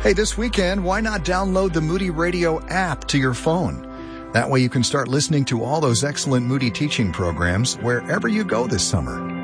Hey, this weekend, why not download the Moody Radio app to your phone? That way you can start listening to all those excellent Moody teaching programs wherever you go this summer.